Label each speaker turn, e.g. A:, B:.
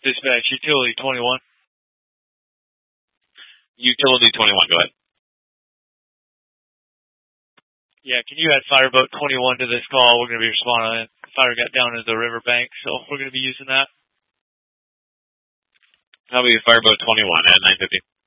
A: Dispatch, Utility 21.
B: Utility 21, go ahead.
A: Yeah, can you add Fireboat 21 to this call? We're going to be responding on it. Fire got down to the riverbank, so we're going to be using that.
B: How about Fireboat 21 at 950?